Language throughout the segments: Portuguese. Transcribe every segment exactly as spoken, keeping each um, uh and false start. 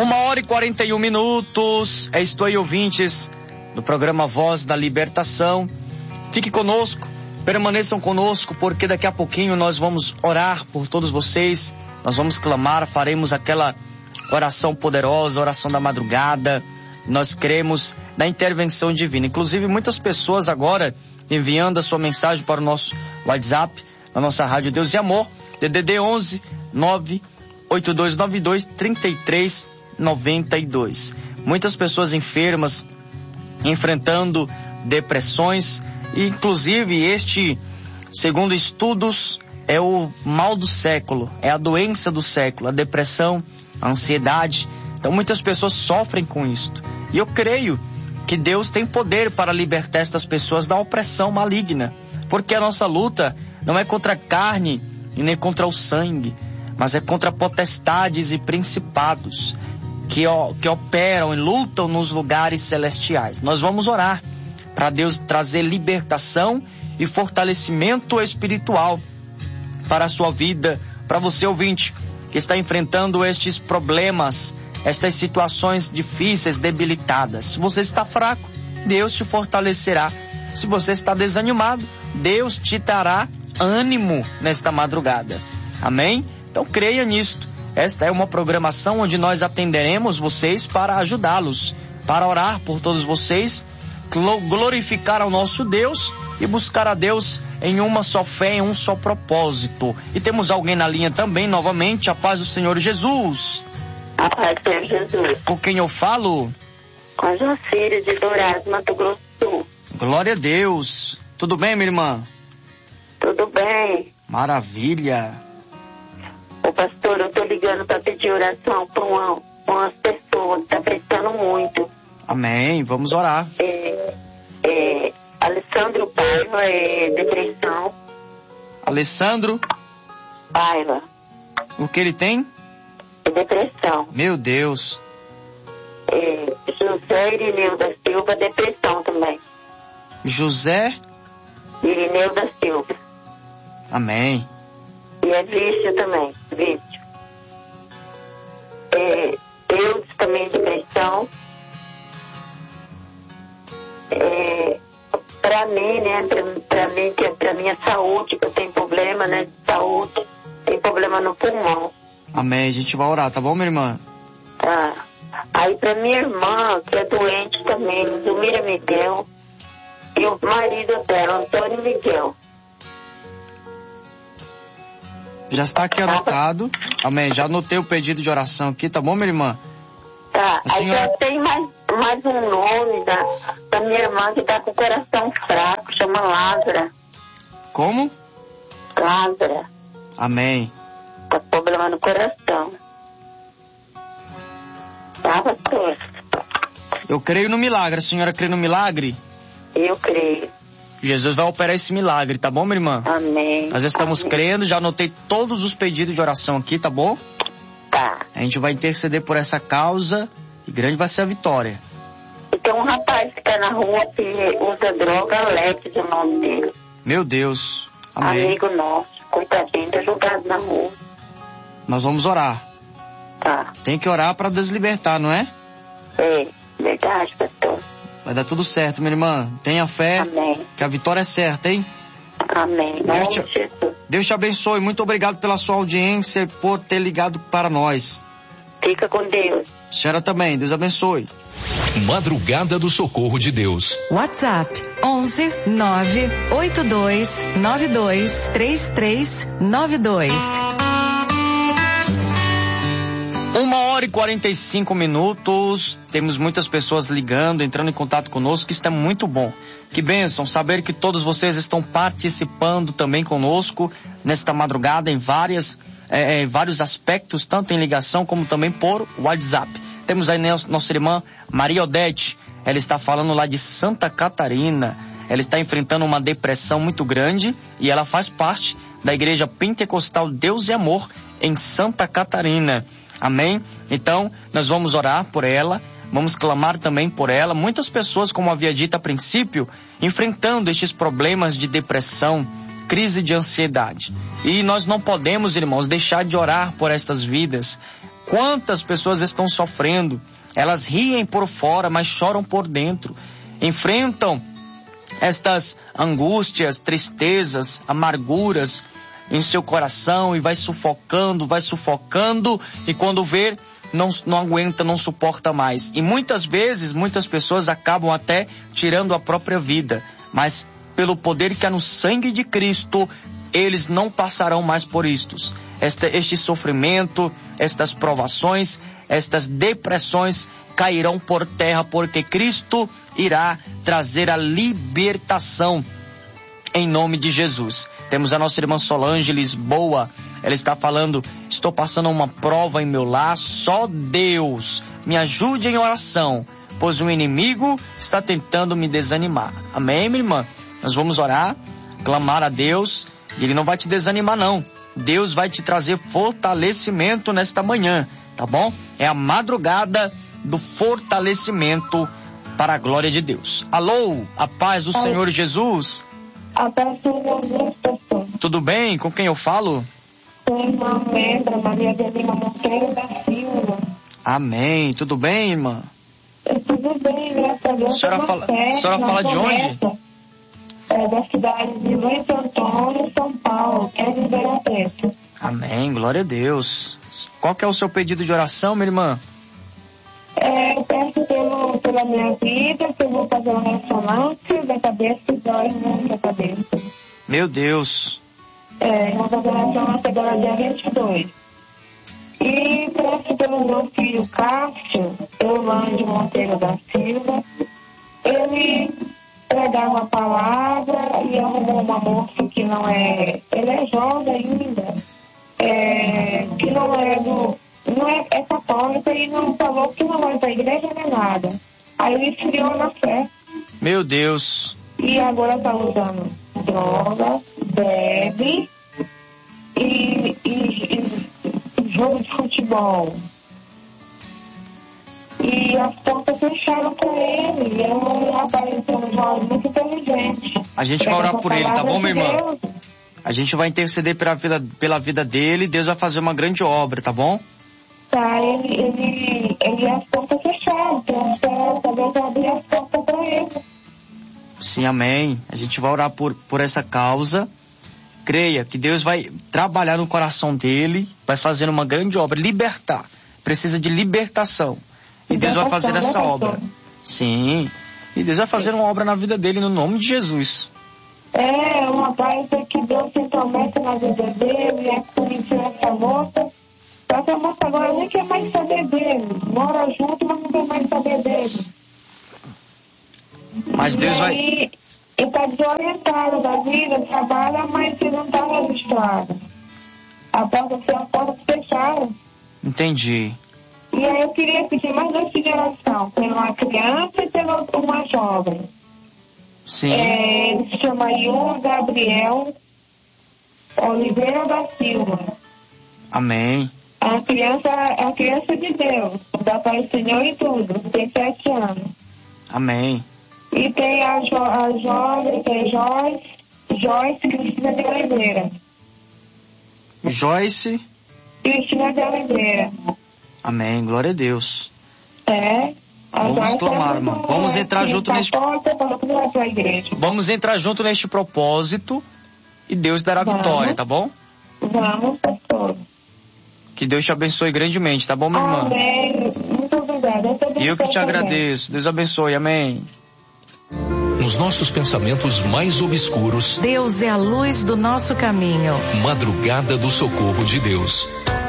Uma hora e quarenta e um minutos. Estou aí, ouvintes do programa Voz da Libertação. Fique conosco, permaneçam conosco, porque daqui a pouquinho nós vamos orar por todos vocês. Nós vamos clamar, faremos aquela oração poderosa, oração da madrugada. Nós cremos na intervenção divina. Inclusive, muitas pessoas agora enviando a sua mensagem para o nosso WhatsApp, na nossa Rádio Deus e Amor, D D D onze nove oito dois nove dois três três nove dois. Muitas pessoas enfermas, enfrentando depressões, e inclusive este, segundo estudos, é o mal do século, é a doença do século, a depressão, a ansiedade. Então muitas pessoas sofrem com isto. E eu creio que Deus tem poder para libertar estas pessoas da opressão maligna, porque a nossa luta não é contra a carne e nem contra o sangue, mas é contra potestades e principados que, que operam e lutam nos lugares celestiais. Nós vamos orar para Deus trazer libertação e fortalecimento espiritual para a sua vida, para você, ouvinte, que está enfrentando estes problemas, estas situações difíceis, debilitadas. Se você está fraco, Deus te fortalecerá. Se você está desanimado, Deus te dará ânimo nesta madrugada. Amém? Então creia nisto. Esta é uma programação onde nós atenderemos vocês para ajudá-los, para orar por todos vocês, glorificar ao nosso Deus e buscar a Deus em uma só fé, em um só propósito. E temos alguém na linha também, novamente, a paz do Senhor Jesus. A paz do Senhor Jesus. Com quem eu falo? Com a Jocília de Dourados, Mato Grosso do Sul. Glória a Deus. Tudo bem, minha irmã? Tudo bem. Maravilha. Ô pastor, eu tô ligando para pedir oração para uma, umas pessoas que tá precisando muito. Amém, vamos orar. É, é, Alessandro Paiva, é depressão. Alessandro Paiva. O que ele tem? É depressão. Meu Deus. É, José Irineu da Silva, depressão também. José Irineu da Silva. Amém. E é vício também, vício. É, eu também depressão. É, pra mim, né, pra, pra mim, que é pra minha saúde, que eu tenho problema, né, de saúde, tem problema no pulmão. Amém, a gente vai orar, tá bom, minha irmã? Tá. Aí pra minha irmã, que é doente também, Zumira Miguel, e o marido dela, Antônio Miguel. Já está aqui anotado. Amém, já anotei o pedido de oração aqui, tá bom, minha irmã? Tá, a aí senhora... já tem mais, mais um nome da, da minha irmã que tá com o coração fraco, chama Lázara. Como? Lázara. Amém. Tá com problema no coração. Tá, pastor? Eu creio no milagre. A senhora crê no milagre? Eu creio. Jesus vai operar esse milagre, tá bom, minha irmã? Amém. Nós estamos Amém. crendo, já anotei todos os pedidos de oração aqui, tá bom? Tá. A gente vai interceder por essa causa e grande vai ser a vitória. E tem um rapaz que tá na rua que usa droga, Alex, o nome dele. Meu Deus. Amém. Amigo nosso, coitadinho, tá jogado na rua. Nós vamos orar. Tá. Tem que orar para deslibertar, não é? É, verdade, pastor. Vai dar tudo certo, minha irmã. Tenha fé. Amém. Que a vitória é certa, hein? Amém. Deus te, Jesus. Deus te abençoe. Muito obrigado pela sua audiência e por ter ligado para nós. Fica com Deus. A senhora também. Deus abençoe. Madrugada do Socorro de Deus. WhatsApp onze nove oito dois nove dois três três nove dois. Uma hora e quarenta e cinco minutos. Temos muitas pessoas ligando, entrando em contato conosco. Isso é muito bom. Que bênção saber que todos vocês estão participando também conosco nesta madrugada em várias, é, vários aspectos, tanto em ligação como também por WhatsApp. Temos aí nossa irmã Maria Odete. Ela está falando lá de Santa Catarina. Ela está enfrentando uma depressão muito grande e ela faz parte da Igreja Pentecostal Deus e Amor em Santa Catarina. Amém? Então, nós vamos orar por ela, vamos clamar também por ela. Muitas pessoas, como havia dito a princípio, enfrentando estes problemas de depressão, crise de ansiedade. E nós não podemos, irmãos, deixar de orar por estas vidas. Quantas pessoas estão sofrendo? Elas riem por fora, mas choram por dentro. Enfrentam estas angústias, tristezas, amarguras em seu coração e vai sufocando, vai sufocando e quando vê, não, não aguenta, não suporta mais. E muitas vezes, muitas pessoas acabam até tirando a própria vida. Mas pelo poder que há no sangue de Cristo, eles não passarão mais por isto. Este, este sofrimento, estas provações, estas depressões cairão por terra, porque Cristo irá trazer a libertação em nome de Jesus. Temos a nossa irmã Solange Lisboa. Ela está falando: estou passando uma prova em meu lar, só Deus me ajude em oração, pois o inimigo está tentando me desanimar. Amém, minha irmã? Nós vamos orar, clamar a Deus, e Ele não vai te desanimar não. Deus vai te trazer fortalecimento nesta manhã, tá bom? É a madrugada do fortalecimento para a glória de Deus. Alô, a paz do Senhor Jesus. A paz do Senhor, pastor. Tudo bem? Com quem eu falo? Sou irmã Pedra, Maria de Lima Monteiro da Silva. Amém. Tudo bem, irmã? Tudo bem, graças a Deus. A senhora fala, a senhora fala de onde? É da cidade de Luiz Antônio, São Paulo, é de Ribeirão Preto. Amém, glória a Deus. Qual que é o seu pedido de oração, minha irmã? É, eu peço pelo, pela minha vida, que eu vou fazer uma ressonância da cabeça e dói muito a cabeça. Meu Deus. É, eu vou fazer uma ressonância agora dia vinte e dois. E peço pelo meu filho Cássio, Eulândio Monteiro da Silva, ele pregar uma palavra e arrumou uma moça que não é, ele é jovem ainda, é, que não é do, não é, é católica e não falou que não vai para a igreja nem nada. Aí ele esfriou na fé. Meu Deus. E agora está usando droga, bebe e, e, e jogo de futebol. E as portas fecharam para ele. É um rapaz um muito inteligente. A gente vai orar por ele, tá bom, minha irmã? Deus. A gente vai interceder pela vida, pela vida dele. Deus vai fazer uma grande obra, tá bom? Tá, ele, ele, ele as portas fecharam. Então, talvez abrir as portas para ele. Sim, amém. A gente vai orar por, por essa causa. Creia que Deus vai trabalhar no coração dele, vai fazer uma grande obra, libertar. Precisa de libertação. E Deus vai fazer essa obra. Sim. E Deus vai fazer uma obra na vida dele no nome de Jesus. É, um rapaz que Deus se promete na vida dele, é conhecer essa moça. Só que a moça agora nem quer mais saber dele. Mora junto, mas não quer mais saber dele. Mas Deus e vai... aí, ele está desorientado da vida, trabalha, mas ele não está registrado. A porta, a porta fecharam. Entendi. E aí eu queria pedir mais dois de oração, pela uma criança e pela uma jovem. Sim. É, ele se chama Ion Gabriel Oliveira da Silva. Amém. A criança é a criança de Deus, dá para o Senhor e tudo, tem sete anos. Amém. E tem a, jo, a jovem, tem Joyce, Joyce Cristina de Oliveira. Joyce. Cristina de Oliveira. Amém, glória a Deus. É. Vamos clamar, irmão. Vamos entrar junto neste... Vamos entrar junto neste propósito e Deus dará Vamos. vitória, tá bom? Vamos, pastor. Que Deus te abençoe grandemente, tá bom, minha irmã? Amém. Muito obrigada. E eu que te agradeço. Deus abençoe, amém. Nos nossos pensamentos mais obscuros, Deus é a luz do nosso caminho. Madrugada do Socorro de Deus.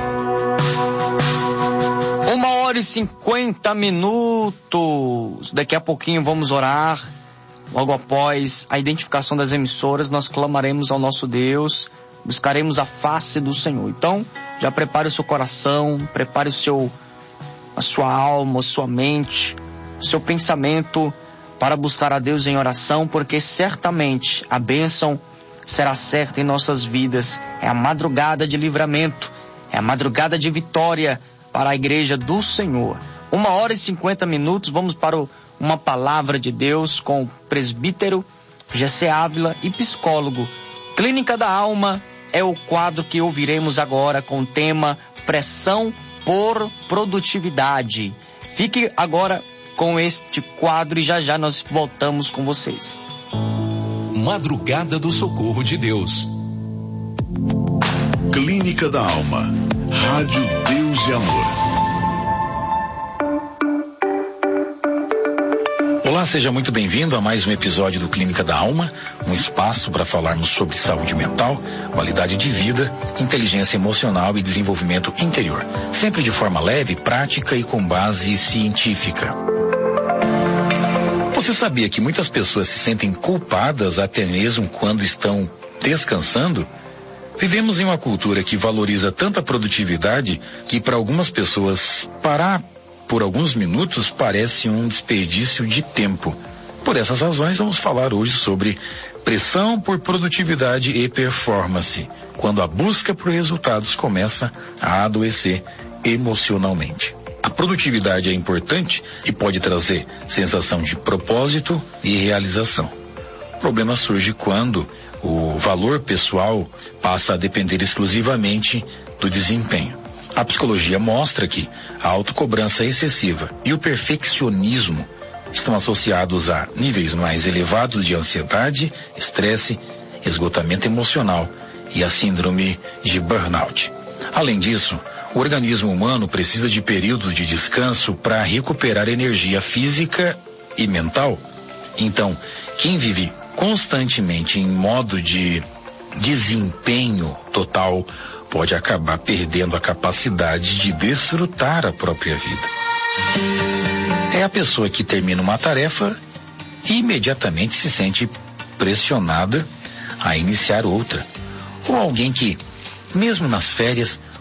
Uma hora e cinquenta minutos. Daqui a pouquinho vamos orar. Logo após a identificação das emissoras, nós clamaremos ao nosso Deus, buscaremos a face do Senhor. Então, já prepare o seu coração, prepare o seu, a sua alma, a sua mente, o seu pensamento para buscar a Deus em oração, porque certamente a bênção será certa em nossas vidas. É a madrugada de livramento, é a madrugada de vitória para a igreja do Senhor. Uma hora e cinquenta minutos, vamos para o, uma palavra de Deus com o presbítero Gessé Ávila e psicólogo Clínica da Alma é o quadro que ouviremos agora com o tema Pressão por Produtividade. Fique agora com este quadro e já já nós voltamos com vocês. Madrugada do Socorro de Deus. Clínica da Alma. Rádio Deus e Amor. Olá, seja muito bem-vindo a mais um episódio do Clínica da Alma, um espaço para falarmos sobre saúde mental, qualidade de vida, inteligência emocional e desenvolvimento interior, sempre de forma leve, prática e com base científica. Você sabia que muitas pessoas se sentem culpadas até mesmo quando estão descansando? Vivemos em uma cultura que valoriza tanta produtividade que para algumas pessoas parar por alguns minutos parece um desperdício de tempo. Por essas razões, vamos falar hoje sobre pressão por produtividade e performance, quando a busca por resultados começa a adoecer emocionalmente. A produtividade é importante e pode trazer sensação de propósito e realização. O problema surge quando o valor pessoal passa a depender exclusivamente do desempenho. A psicologia mostra que a autocobrança excessiva e o perfeccionismo estão associados a níveis mais elevados de ansiedade, estresse, esgotamento emocional e a síndrome de burnout. Além disso, o organismo humano precisa de períodos de descanso para recuperar energia física e mental. Então, quem vive constantemente em modo de desempenho total pode acabar perdendo a capacidade de desfrutar a própria vida. É a pessoa que termina uma tarefa e imediatamente se sente pressionada a iniciar outra. Ou alguém que, mesmo nas férias,